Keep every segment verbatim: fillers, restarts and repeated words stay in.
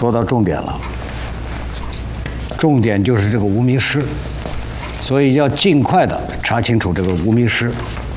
说到重点了，重点就是这个无名尸，所以要尽快的查清楚这个无名尸，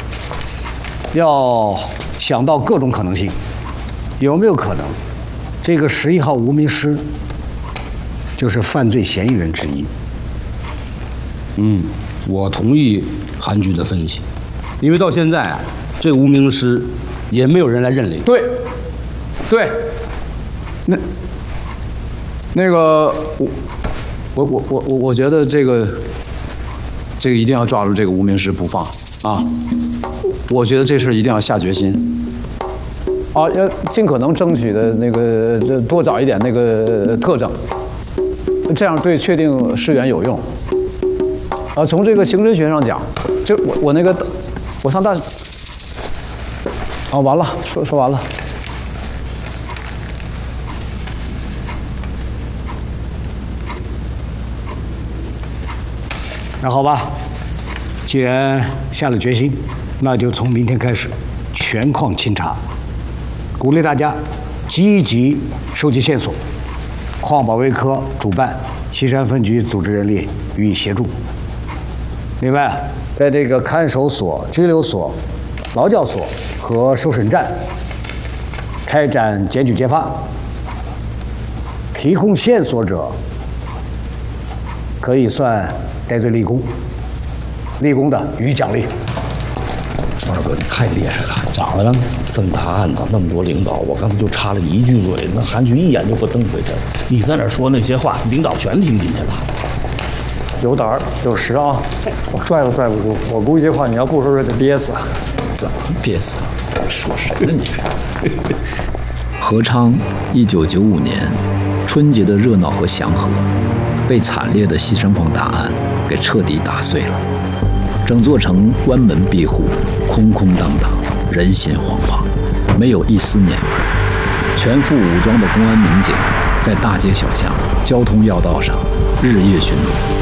要想到各种可能性，有没有可能这个十一号无名尸就是犯罪嫌疑人之一？ 嗯，我同意韩局的分析，因为到现在啊，这个无名尸也没有人来认领。 对，对，那那个我我我我我我觉得这个这个一定要抓住这个无名尸不放啊！我觉得这事一定要下决心。啊，要尽可能争取的那个这多找一点那个特征，这样对确定尸源有用。啊，从这个刑侦学上讲，就我我那个我上大，啊，完了，说说完了。 那好吧，既然下了决心，那就从明天开始全矿清查，鼓励大家积极收集线索。矿保卫科主办，西山分局组织人力予以协助。另外，在这个看守所、拘留所、劳教所和受审站开展检举揭发，提供线索者可以算戴罪立功，立功的予以奖励。 川哥，你太厉害了！咋的了？这么大案子，那么多领导，我刚才就插了一句嘴，那韩局一眼就给我瞪回去了。你在那说那些话，领导全听进去了。 有胆儿有识啊！我拽都拽不住，我估计这话你要不说说得憋死。 怎么憋死？说谁呢你？ 何昌，一九九五年春节的热闹和祥和，被惨烈的西山矿大案给彻底打碎了。整座城关门闭户，空空荡荡，人心惶惶，没有一丝年味儿。全副武装的公安民警在大街小巷、交通要道上日夜巡逻。